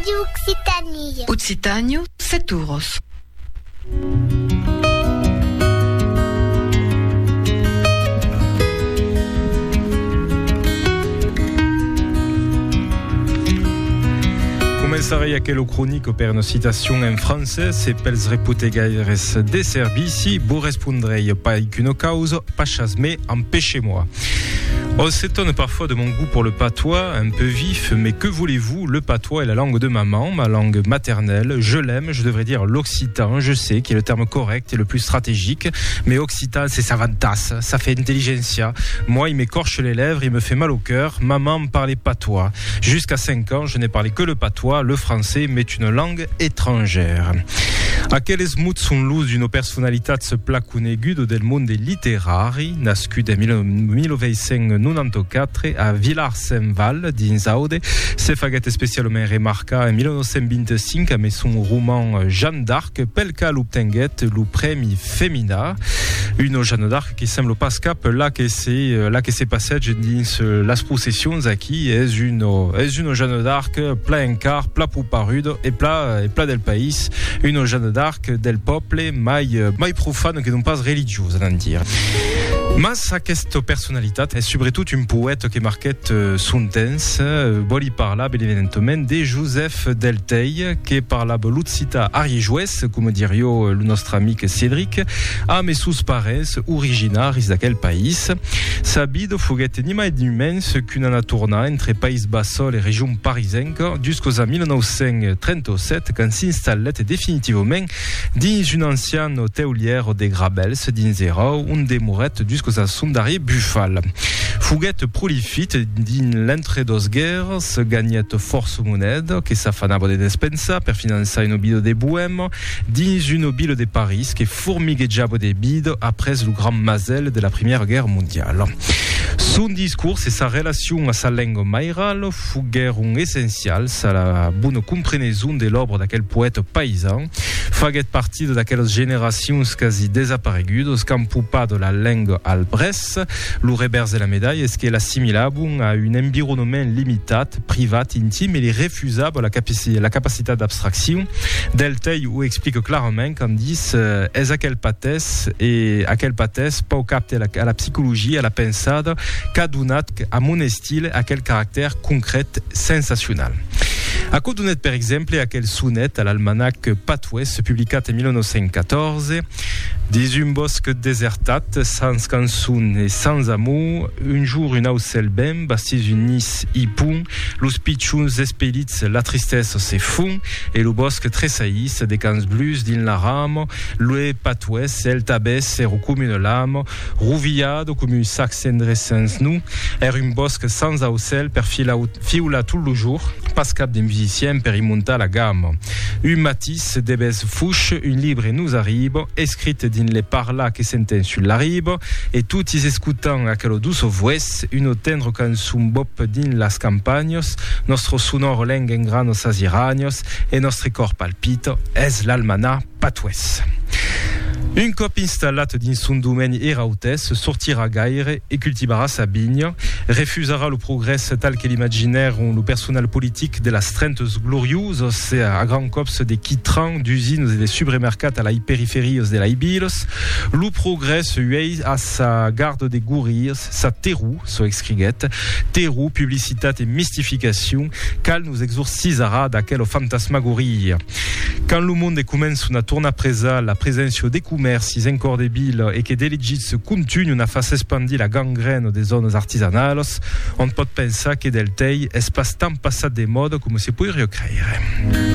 Radio Occitanie. Occitânio, Setouros. Començarei aquela crònica per una citazione in francese e pels reputegaires de servici, vous répondrez pas qu'une cause, pas chasse-mais, empêchez-moi. On s'étonne parfois de mon goût pour le patois, un peu vif, mais que voulez-vous, le patois est la langue de maman, ma langue maternelle, je l'aime, je devrais dire l'occitan, je sais, qui est le terme correct et le plus stratégique, mais occitan c'est savantas, ça fait intelligentsia, moi il m'écorche les lèvres, il me fait mal au cœur, maman me parlait patois, jusqu'à 5 ans je n'ai parlé que le patois, le français m'est une langue étrangère. Aquelles muts sunt l'us d'una personalitats placuneguda del monde literari, nascuda en 1994 a Villars-en-Val, dins Aude, se faguet especialment remarcar en 1925 amb son roman Jeanne d'Arc, pel qual obtenguet lo premi Femina, una Jeanne d'Arc qui sembla pas cap la que se passeig dins las processions aquí, és una Jeanne d'Arc pla encar, pla puparudo e pla del país, una Jeanne d'Arc del poble mai profane que non pas religiosa, a dir. Mas aquesta personalitat és sobretot un poète que marquet son temps, voli parlar evidentment de Joseph Delteil, que parlava l'occità ariégeois, com diria el nostre amic Cédric, amb sus parents originaris d'aquell país. Sa vida foguet ni mai ni menys qu'una natorna entre País Basol e regió parisenca jusqu'aux 1937, quand s'installet definitivament dins un ancien teulière de Grabels, dins Erau, on demoret jusqu'aux Sundari Buffal. Foguet prolifit dins l'entre-dos guerres, gagnet force moneda que s'afanava de despensa per finançar une bide de Bohème dins une ville de Paris que fourmiguejava de bide après le grand mazel de la Première Guerre mondiale. Son discours et sa relation à sa langue mairal fogueron essencials à la bonne compreneson de l'obra d'aquel poète paysan, faguet partie d'aquelles générations quasi desaparegudes qu'han poupat de la langue al bres, lo revers de la médaille és que l'assimilaven a un environnement limitat, privat, intime et li refusava la capacitat d'abstraction. Delteil ho explique clarament quand dis és aquel patès pau capte a la psicologie, a la pensada, qu'a donat a mon estil aquel caractère concret sensacional. A co donat, per exemple, aquel sonet a l'almanac Patois, publicat en 1914, dins un bosc desertat, sans cançon et sans amour, un jour un aucel ben, bastis un nis i pun, los pitchons espelits la tristesse se font, et le bosc tressaïs de cans blues din la rame, l'oe Patois, el tabès ero com une lame, rovillado com un sac cendre sans nous, un bosc sans aucel per fiula tout le jour, pas cap de musiciens per y montar la gamme. Un matisse de bes fouche, un libre nous arrive, escrite din les parla que s'entend sur la rive, et tout is escutant aquel douce voix, une tendre cançon bop din las campagnes, nostro sonor leng en grano sas iragnos, et nostre cor palpite, es l'almanach Patois. Un cop installat dins son domeni erautes, sortira gaire e cultivara sa vigne, refusara le progrès tal que l'imaginèrent le personnel politique de las Trentes Glorieuses a grand cops de quitrans d'usines et de supermercats à la périphérie de la Ibilos, le progrès uei a sa garde de gourilles, sa terrou, so excriguet, terrou, publicitat et mystification, cal nous exorcisara d'aquel fantasmagorie. Quand le monde comença a tornar presa la presència de comercis encore debils et que delegits continuen a faire expandir la gangrène des zones artisanales, on pot pensar que Delteil és pas tan passat de mode com se podria creure.